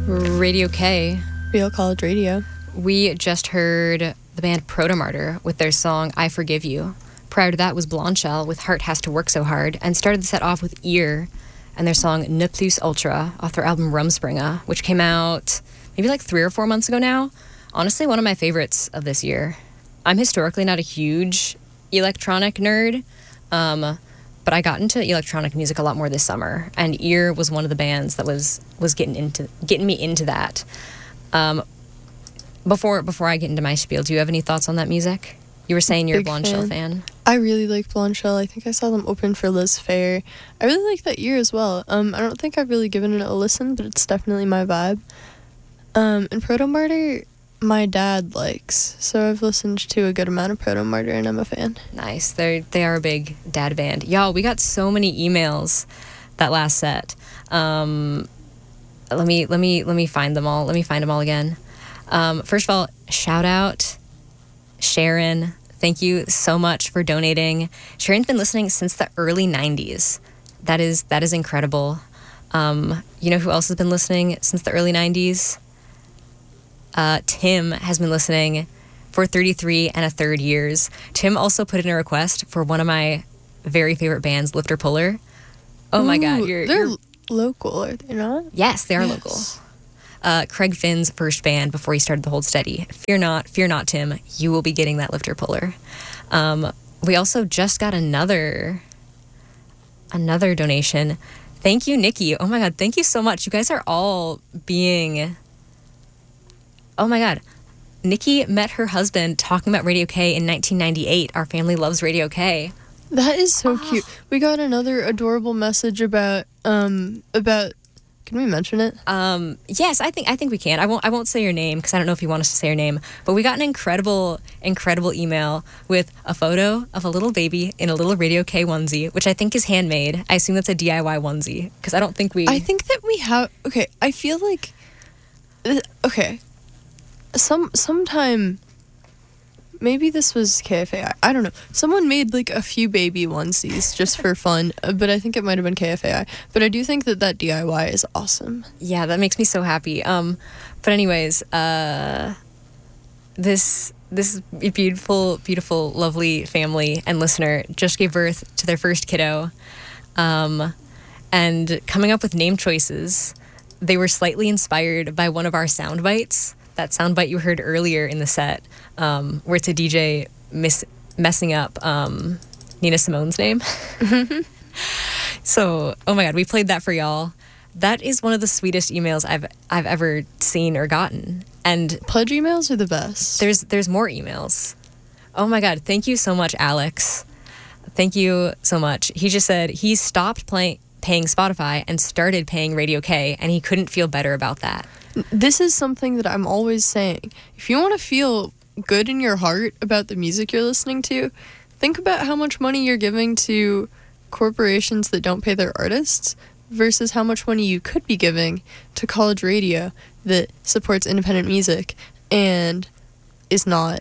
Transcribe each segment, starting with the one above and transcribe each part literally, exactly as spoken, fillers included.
Radio K. Real College Radio. We just heard the band Protomartyr with their song I Forgive You. Prior to that was Blondshell with Heart Has to Work So Hard, and started the set off with Ear and their song Ne Plus Ultra off their album Rumspringa, which came out maybe like three or four months ago now. Honestly, one of my favorites of this year. I'm historically not a huge electronic nerd, um, but I got into electronic music a lot more this summer, and Ear was one of the bands that was was getting into getting me into that. Um, before before I get into my spiel, do you have any thoughts on that music? You were saying you're Big a Blondshell fan. fan. I really like Blondshell. I think I saw them open for Liz Phair. I really like that year as well. Um, I don't think I've really given it a listen, but it's definitely my vibe. Um, and Protomartyr, my dad likes, so I've listened to a good amount of Protomartyr, and I'm a fan. Nice. They they are a big dad band. Y'all, we got so many emails that last set. Um, let me let me let me find them all. Let me find them all again. Um, first of all, shout out Sharon. Thank you so much for donating. Sharon's been listening since the early nineties. That is that is incredible. Um, you know who else has been listening since the early nineties? Uh, Tim has been listening for thirty-three and a third years. Tim also put in a request for one of my very favorite bands, Lifter Puller. Oh my Ooh, God, you're, they're you're local, are they not? yes, they are Yes. local. Uh, Craig Finn's first band before he started the Hold Steady. Fear not, fear not, Tim. You will be getting that Lifter Puller. Um, we also just got another another donation. Thank you, Nikki. Oh my God, thank you so much. You guys are all being. Oh my God. Nikki met her husband talking about Radio K in nineteen ninety-eight. Our family loves Radio K. That is so Oh. cute. We got another adorable message about um about. Can we mention it? Um, yes, I think I think we can. I won't I won't say your name because I don't know if you want us to say your name. But we got an incredible incredible email with a photo of a little baby in a little Radio K onesie, which I think is handmade. I assume that's a D I Y onesie because I don't think we. I think that we have. Okay, I feel like. uh, Okay, some sometime. Maybe this was K F A I. I don't know. Someone made like a few baby onesies just for fun, uh, but I think it might have been K F A I. But I do think that that D I Y is awesome. Yeah, that makes me so happy. Um, but anyways, uh, this this beautiful, beautiful, lovely family and listener just gave birth to their first kiddo, um, and coming up with name choices, they were slightly inspired by one of our sound bites. That sound bite you heard earlier in the set, um, where it's a D J miss, messing up um, Nina Simone's name. So, oh my God, we played that for y'all. That is one of the sweetest emails I've I've ever seen or gotten. And Pledge emails are the best. there's there's more emails. Oh my God, thank you so much, Alex. Thank you so much. He just said he stopped playing paying Spotify and started paying Radio K, and he couldn't feel better about that. This is something that I'm always saying. If you want to feel good in your heart about the music you're listening to, think about how much money you're giving to corporations that don't pay their artists versus how much money you could be giving to college radio that supports independent music and is not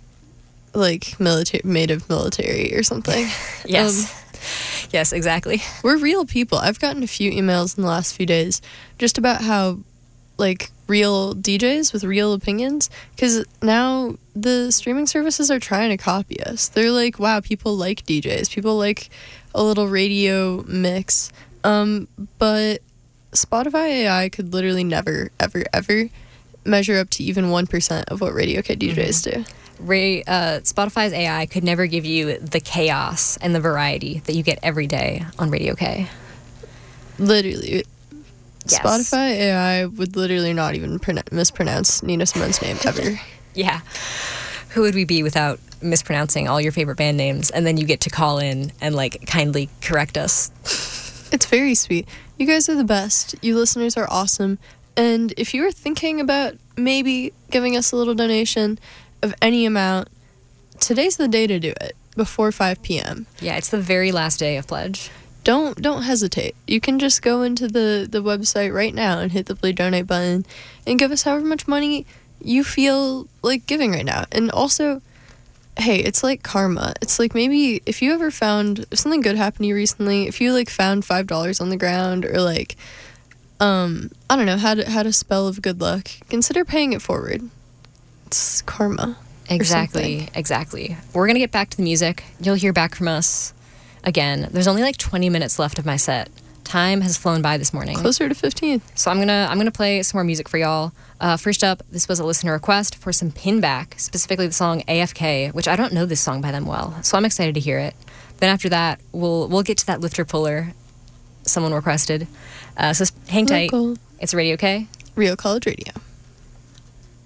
like military made of military or something. Yes. Um, Yes, exactly. We're real people. I've gotten a few emails in the last few days just about how, like, real D Js with real opinions, because now the streaming services are trying to copy us. They're like, wow, people like D Js. People like a little radio mix. Um, but Spotify A I could literally never, ever, ever measure up to even one percent of what Radio K D Js mm-hmm. do. Ray, uh, Spotify's A I could never give you the chaos and the variety that you get every day on Radio K. Literally. Yes. Spotify A I would literally not even pron- mispronounce Nina Simone's name ever. Yeah. Who would we be without mispronouncing all your favorite band names, and then you get to call in and, like, kindly correct us? It's very sweet. You guys are the best. You listeners are awesome. And if you were thinking about maybe giving us a little donation of any amount, today's the day to do it, before five p.m. Yeah, it's the very last day of pledge. Don't don't hesitate. You can just go into the, the website right now and hit the Play Donate button and give us however much money you feel like giving right now. And also, hey, it's like karma. It's like maybe if you ever found, if something good happened to you recently, if you like found five dollars on the ground or like um, I don't know, had had a spell of good luck, consider paying it forward. It's karma. Exactly, exactly. We're going to get back to the music. You'll hear back from us again. There's only like twenty minutes left of my set. Time has flown by this morning. Closer to fifteen. So I'm going to I'm gonna play some more music for y'all. Uh, first up, this was a listener request for some Pinback, specifically the song A F K, which I don't know this song by them well, so I'm excited to hear it. Then after that, we'll we'll get to that lifter puller someone requested. Uh, so hang tight. Local. It's Radio K. Real College Radio.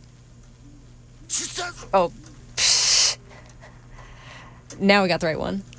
Oh. Now we got the right one.